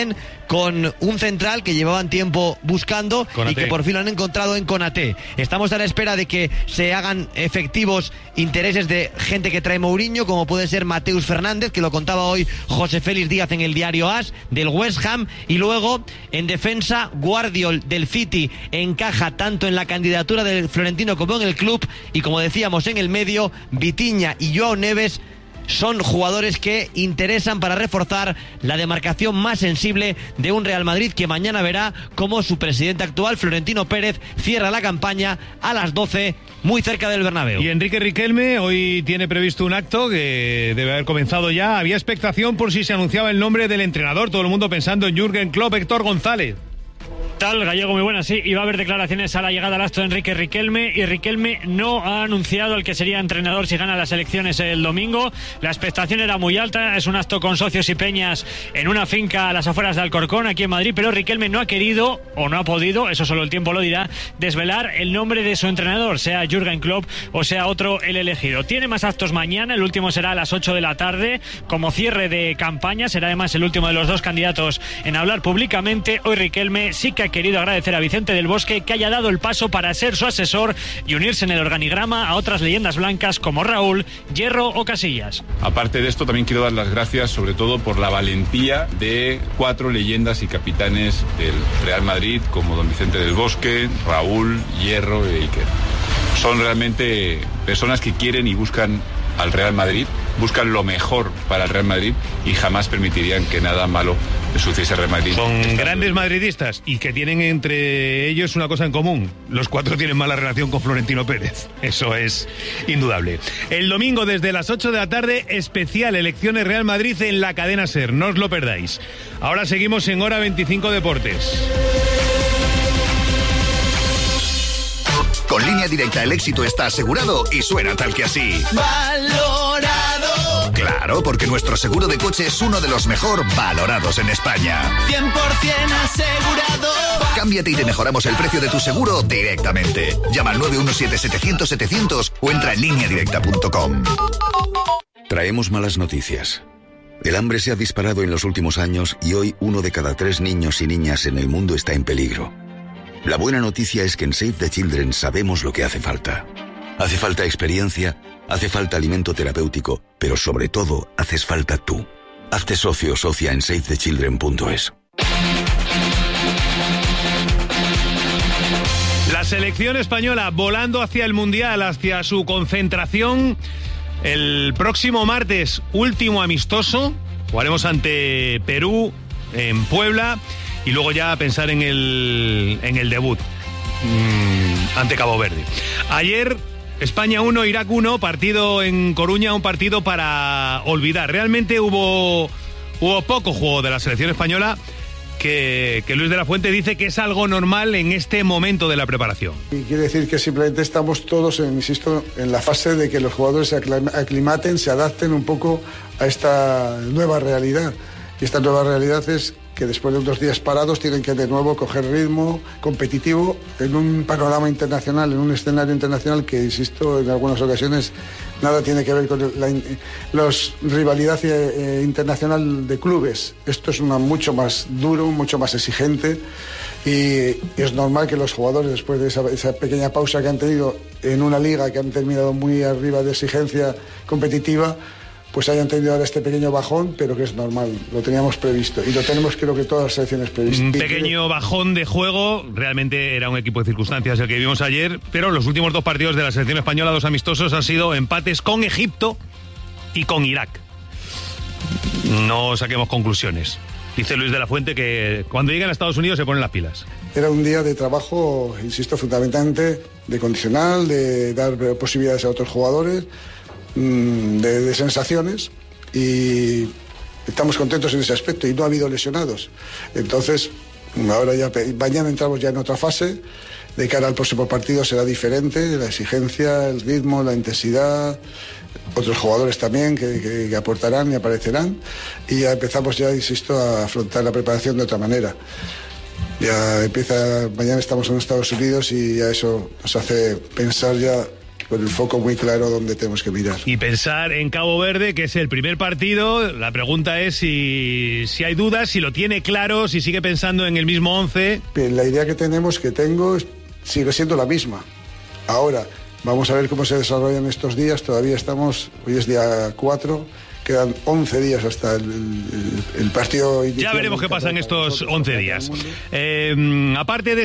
con un central que llevaban tiempo buscando Konaté. y que por fin lo han encontrado en Konaté. Estamos a la espera de que se hagan efectivos intereses de gente que trae Mourinho, como puede ser Mateus Fernández, que lo contaba hoy José Félix Díaz en el diario AS, del West Ham, y luego en defensa Guardiol del City encaja tanto en la candidatura del Florentino como en el club, y como decíamos en el medio, Vitinha y Joao Neves son jugadores que interesan para reforzar la demarcación más sensible de un Real Madrid que mañana verá cómo su presidente actual, Florentino Pérez, cierra la campaña a las 12 muy cerca del Bernabéu. Y Enrique Riquelme hoy tiene previsto un acto que debe haber comenzado ya. Había expectación por si se anunciaba el nombre del entrenador, todo el mundo pensando en Jürgen Klopp. Héctor González. Tal, Gallego, muy buena, sí, y va a haber declaraciones a la llegada al acto de Enrique Riquelme, y Riquelme no ha anunciado el que sería entrenador si gana las elecciones el domingo. La expectación era muy alta, es un acto con socios y peñas en una finca a las afueras de Alcorcón, aquí en Madrid, pero Riquelme no ha querido, o no ha podido, eso solo el tiempo lo dirá, desvelar el nombre de su entrenador, sea Jürgen Klopp o sea otro el elegido. Tiene más actos mañana, el último será a las 8 de la tarde, como cierre de campaña, será además el último de los dos candidatos en hablar públicamente. Hoy Riquelme sí que ha querido agradecer a Vicente del Bosque que haya dado el paso para ser su asesor y unirse en el organigrama a otras leyendas blancas como Raúl, Hierro o Casillas. Aparte de esto, también quiero dar las gracias sobre todo por la valentía de 4 leyendas y capitanes del Real Madrid como don Vicente del Bosque, Raúl, Hierro e Iker. Son realmente personas que quieren y buscan al Real Madrid, buscan lo mejor para el Real Madrid y jamás permitirían que nada malo le sucediese al Real Madrid. Son grandes madridistas y que tienen entre ellos una cosa en común: los 4 tienen mala relación con Florentino Pérez. Eso es indudable. El domingo desde las 8 de la tarde, especial Elecciones Real Madrid en la cadena SER, no os lo perdáis. Ahora seguimos en Hora 25 Deportes. Con Línea Directa el éxito está asegurado y suena tal que así. ¡Valorado! Claro, porque nuestro seguro de coche es uno de los mejor valorados en España. 100% asegurado. Cámbiate y te mejoramos el precio de tu seguro directamente. Llama al 917-700-700 o entra en lineadirecta.com. Traemos malas noticias. El hambre se ha disparado en los últimos años y hoy 1 de cada 3 niños y niñas en el mundo está en peligro. La buena noticia es que en Save the Children sabemos lo que hace falta. Hace falta experiencia, hace falta alimento terapéutico, pero sobre todo haces falta tú. Hazte socio o socia en savethechildren.es. La selección española volando hacia el Mundial, hacia su concentración. El próximo martes, último amistoso, jugaremos ante Perú en Puebla. Y luego ya pensar en el debut ante Cabo Verde. Ayer, España 1, Irak 1, partido en Coruña, un partido para olvidar. Realmente hubo poco juego de la selección española, que Luis de la Fuente dice que es algo normal en este momento de la preparación. Y quiere decir que simplemente estamos todos, insisto, en la fase de que los jugadores se aclimaten, se adapten un poco a esta nueva realidad. Y esta nueva realidad es que después de unos días parados tienen que de nuevo coger ritmo competitivo en un panorama internacional, en un escenario internacional que, insisto, en algunas ocasiones nada tiene que ver con la rivalidad internacional de clubes. Esto es mucho más duro, mucho más exigente, y es normal que los jugadores, después de esa pequeña pausa que han tenido en una liga que han terminado muy arriba de exigencia competitiva, pues hayan tenido ahora este pequeño bajón, pero que es normal, lo teníamos previsto y lo tenemos, creo que todas las selecciones previstas. Un pequeño bajón de juego, realmente era un equipo de circunstancias el que vimos ayer, pero los últimos 2 partidos de la selección española, 2 amistosos, han sido empates con Egipto y con Irak. No saquemos conclusiones. Dice Luis de la Fuente que cuando llegan a Estados Unidos se ponen las pilas. Era un día de trabajo, insisto, fundamentalmente de condicional, de dar posibilidades a otros jugadores, de sensaciones, y estamos contentos en ese aspecto y no ha habido lesionados. Entonces, ahora ya mañana entramos ya en otra fase. De cara al próximo partido será diferente, la exigencia, el ritmo, la intensidad, otros jugadores también que aportarán y aparecerán, y ya empezamos ya, insisto, a afrontar la preparación de otra manera. Ya empieza, mañana estamos en Estados Unidos y ya eso nos hace pensar ya con el foco muy claro donde tenemos que mirar. Y pensar en Cabo Verde, que es el primer partido, la pregunta es si hay dudas, si lo tiene claro, si sigue pensando en el mismo 11. La idea que tengo, sigue siendo la misma. Ahora, vamos a ver cómo se desarrollan estos días, todavía hoy es día 4, quedan 11 días hasta el partido inicial. Ya veremos qué pasa en estos 11 días. Aparte de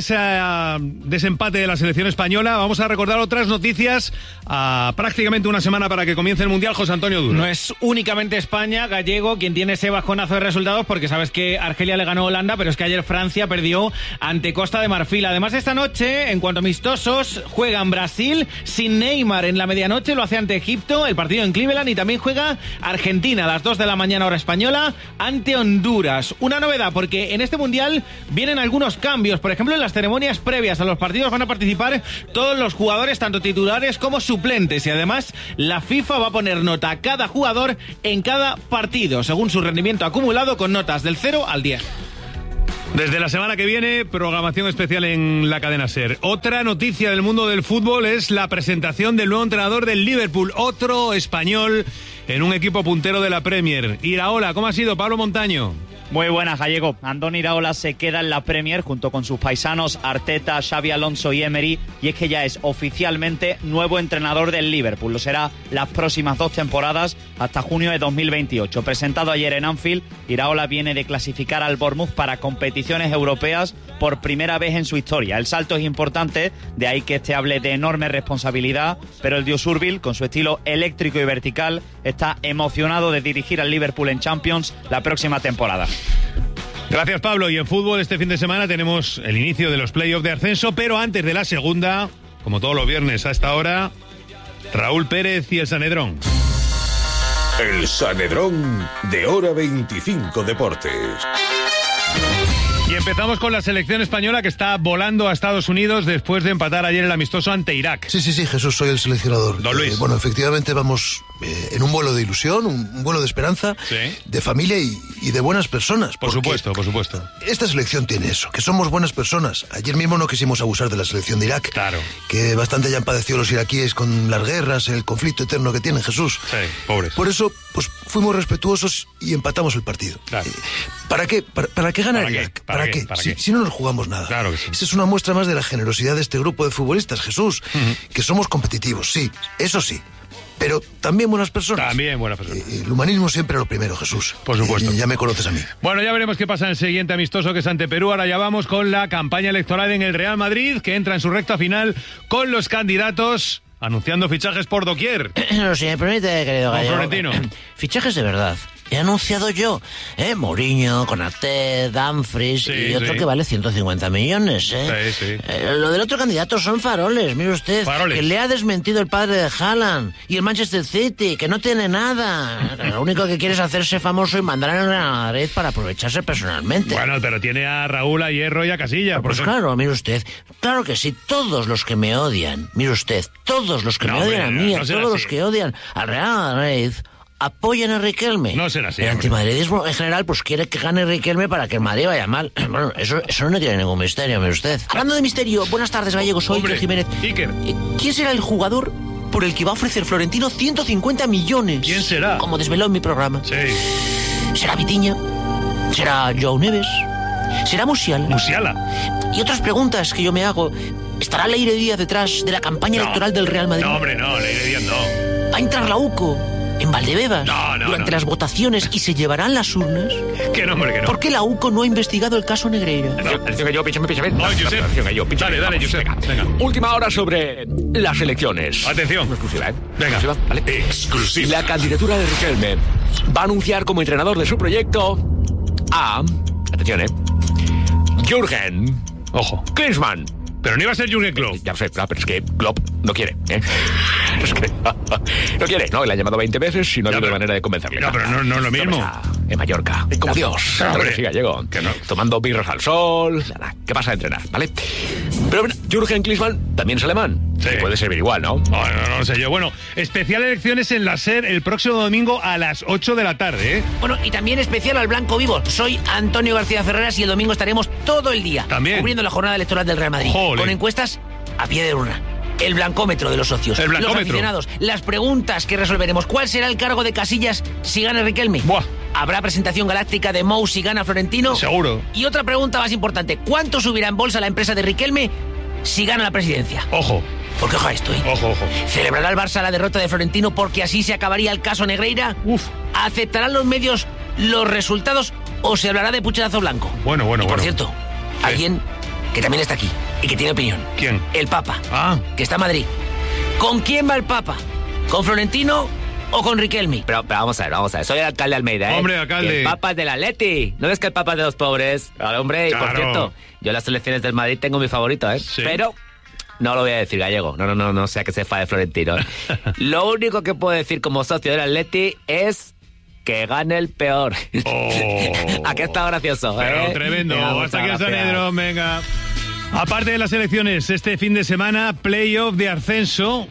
ese empate de la selección española, vamos a recordar otras noticias a prácticamente una semana para que comience el Mundial. José Antonio Duro. No es únicamente España, Gallego, quien tiene ese bajonazo de resultados, porque sabes que Argelia le ganó a Holanda, pero es que ayer Francia perdió ante Costa de Marfil. Además, esta noche, en cuanto a amistosos, juegan Brasil sin Neymar en la medianoche, lo hace ante Egipto, el partido en Cleveland, y también juega Argentina a las 2 de la mañana hora española ante Honduras. Una novedad, porque en este Mundial vienen algunos cambios. Por ejemplo, en las ceremonias previas a los partidos van a participar todos los jugadores, tanto titulares como suplentes. Y además, la FIFA va a poner nota a cada jugador en cada partido, según su rendimiento acumulado, con notas del 0 al 10. Desde la semana que viene, programación especial en la cadena SER. Otra noticia del mundo del fútbol es la presentación del nuevo entrenador del Liverpool, otro español en un equipo puntero de la Premier. Iraola, ¿cómo ha sido, Pablo Montaño? Muy buenas, Gallego. Andoni Iraola se queda en la Premier junto con sus paisanos Arteta, Xabi Alonso y Emery, y es que ya es oficialmente nuevo entrenador del Liverpool. Lo será las próximas 2 temporadas hasta junio de 2028. Presentado ayer en Anfield, Iraola viene de clasificar al Bournemouth para competiciones europeas por primera vez en su historia. El salto es importante, de ahí que este hable de enorme responsabilidad, pero el Dios Urbil, con su estilo eléctrico y vertical, está emocionado de dirigir al Liverpool en Champions la próxima temporada. Gracias, Pablo. Y en fútbol este fin de semana tenemos el inicio de los playoffs de ascenso, pero antes de la segunda, como todos los viernes a esta hora, Raúl Pérez y el Sanedrón. El Sanedrón de Hora 25 Deportes. Y empezamos con la selección española, que está volando a Estados Unidos después de empatar ayer el amistoso ante Irak. Sí, Jesús, soy el seleccionador. Don Luis. Bueno, efectivamente vamos en un vuelo de ilusión, un vuelo de esperanza, sí, de familia y de buenas personas. Por supuesto. Esta selección tiene eso, que somos buenas personas. Ayer mismo no quisimos abusar de la selección de Irak. Claro. Que bastante ya han padecido los iraquíes con las guerras, el conflicto eterno que tienen, Jesús. Sí, pobres. Por eso, pues fuimos respetuosos y empatamos el partido. Claro. ¿Para qué? ¿Para qué ganar Irak? ¿Para qué? Si no nos jugamos nada. Claro que sí. Esa es una muestra más de la generosidad de este grupo de futbolistas, Jesús. Que somos competitivos, sí, eso sí. Pero también buenas personas. También buenas personas. El humanismo siempre lo primero, Jesús. Por supuesto. Ya me conoces a mí. Bueno, ya veremos qué pasa en el siguiente amistoso, que es ante Perú. Ahora ya vamos con la campaña electoral en el Real Madrid, que entra en su recta final con los candidatos anunciando fichajes por doquier. No, si me permite, querido Gallego. Florentino. Fichajes de verdad. He anunciado yo, Mourinho, Konaté, Dumfries y otro que vale 150 millones, Sí. Lo del otro candidato son faroles, mire usted. Faroles. Que le ha desmentido el padre de Haaland y el Manchester City, que no tiene nada. Lo único que quiere es hacerse famoso y mandar al Real Madrid para aprovecharse personalmente. Bueno, pero tiene a Raúl, a Hierro y a Casilla. Pues claro, mire usted, claro que sí, todos los que me odian, mire usted, todos los que me odian a mí, todos los que odian al Real Madrid, apoyan a Riquelme. No será así. El antimadridismo en general pues quiere que gane Riquelme para que el Madrid vaya mal. Bueno, eso no tiene ningún misterio, mire usted. Hablando de misterio, buenas tardes, Gallego, soy Iker Jiménez. Iker. ¿Quién será el jugador por el que va a ofrecer Florentino 150 millones? ¿Quién será? Como desveló en mi programa. Sí. ¿Será Vitinha? ¿Será Joao Neves? ¿Será Musiala? Musiala. Y otras preguntas que yo me hago. ¿Estará Leire Díaz detrás de la campaña electoral del Real Madrid? No, hombre, no, Leire Díaz no. ¿Va a entrar la UCO en Valdebebas durante las votaciones y se llevarán las urnas? Que no, hombre, que no. ¿Por qué la UCO no ha investigado el caso Negreira? Atención, Gallo, píchame. Josep. Dale, Josep. Venga. Última hora sobre las elecciones. Atención. Exclusiva, Venga. Exclusiva, ¿vale? Exclusiva. La candidatura de Riquelme va a anunciar como entrenador de su proyecto a... Atención, Jürgen. Ojo. Klinsmann. Pero no iba a ser Jürgen Klopp. Ya lo sé, pero es que Klopp no quiere, Es que no quiere, ¿no? Le ha llamado 20 veces y no ha habido manera de convencerle. No, pero no es lo mismo. En Mallorca, como Dios. Hombre. Sí, Gallego. Que no. Tomando birras al sol. Nada, ¿qué pasa a entrenar, vale? Pero bueno, Jürgen Klinsmann también es alemán. Sí. Puede servir igual, ¿no? No sé yo. Bueno, especial elecciones en la SER el próximo domingo a las 8 de la tarde, Bueno, y también especial al Blanco Vivo. Soy Antonio García Ferreras y el domingo estaremos todo el día también cubriendo la jornada electoral del Real Madrid. Jole. Con encuestas a pie de urna. El blancómetro de los socios, El blancómetro. los aficionados, las preguntas que resolveremos. ¿Cuál será el cargo de Casillas si gana Riquelme? Buah. ¿Habrá presentación galáctica de Mou si gana Florentino? Seguro. Y otra pregunta más importante. ¿Cuánto subirá en bolsa la empresa de Riquelme si gana la presidencia? Ojo. Porque ojo a esto, ¿eh? Ojo. ¿Celebrará el Barça la derrota de Florentino porque así se acabaría el caso Negreira? ¿Aceptarán los medios los resultados o se hablará de pucherazo blanco? Bueno. Por cierto, alguien que también está aquí y que tiene opinión. ¿Quién? El Papa. Ah. Que está en Madrid. ¿Con quién va el Papa? ¿Con Florentino o con Riquelme? Pero vamos a ver. Soy el alcalde de Almeida, ¿eh? Hombre, alcalde. El Papa es del Atleti. ¿No ves que el Papa es de los pobres? Claro, hombre, y por Claro. cierto, yo en las elecciones del Madrid tengo mi favorito, ¿eh? Sí. Pero no lo voy a decir, Gallego. No sea que se fa de Florentino. Lo único que puedo decir como socio del Atleti es que gane el peor. Aquí está gracioso, Pero ¿eh? tremendo. Venga, Hasta aquí muchas el gracias. Sanedro, venga. Aparte de las elecciones, este fin de semana, playoff de ascenso.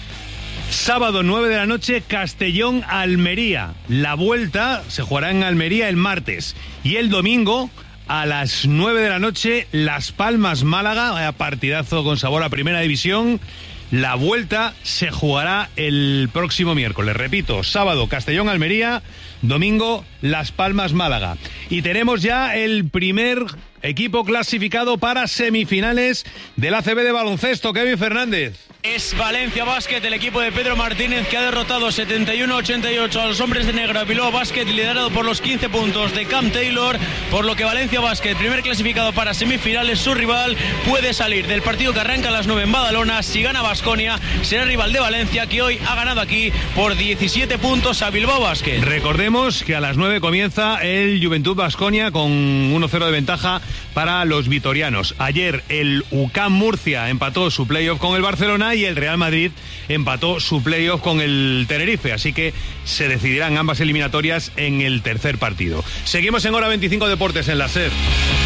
Sábado 9 de la noche, Castellón-Almería. La vuelta se jugará en Almería el martes. Y el domingo, a las 9 de la noche, Las Palmas-Málaga. Partidazo con sabor a Primera División. La vuelta se jugará el próximo miércoles. Repito, sábado Castellón-Almería, domingo Las Palmas-Málaga. Y tenemos ya el primer equipo clasificado para semifinales del ACB de baloncesto. Kevin Fernández. Es Valencia Basket, el equipo de Pedro Martínez, que ha derrotado 71-88 a los hombres de negro Bilbao Basket, liderado por los 15 puntos de Cam Taylor, por lo que Valencia Basket, primer clasificado para semifinales, su rival puede salir del partido que arranca a las 9 en Badalona. Si gana Baskonia, será rival de Valencia, que hoy ha ganado aquí por 17 puntos a Bilbao Basket. Recordemos que a las 9 comienza el Juventud Baskonia con 1-0 de ventaja para los vitorianos. Ayer el UCAM Murcia empató su playoff con el Barcelona y el Real Madrid empató su playoff con el Tenerife, así que se decidirán ambas eliminatorias en el tercer partido. Seguimos en Hora 25 Deportes en la SER.